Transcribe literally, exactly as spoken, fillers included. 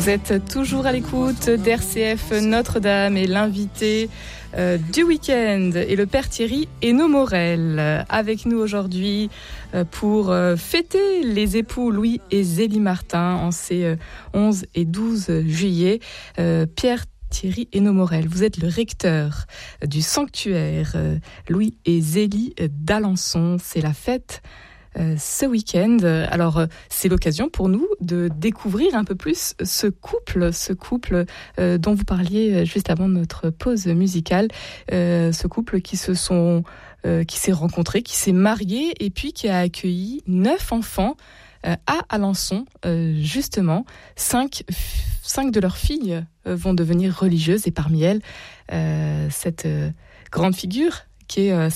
Vous êtes toujours à l'écoute d'R C F Notre-Dame et l'invité euh, du week-end est le Père Thierry Hainaut Morel. Avec nous aujourd'hui euh, pour euh, fêter les époux Louis et Zélie Martin en ces euh, onze et douze juillet. Euh, Pierre Thierry Hainaut Morel, vous êtes le recteur du sanctuaire euh, Louis et Zélie d'Alençon. C'est la fête Euh, ce week-end. Alors, euh, c'est l'occasion pour nous de découvrir un peu plus ce couple, ce couple euh, dont vous parliez juste avant notre pause musicale, euh, ce couple qui se sont, euh, qui s'est rencontré, qui s'est marié et puis qui a accueilli neuf enfants euh, à Alençon, euh, justement. Cinq, cinq de leurs filles euh, vont devenir religieuses et parmi elles, euh, cette euh, grande figure qui est euh,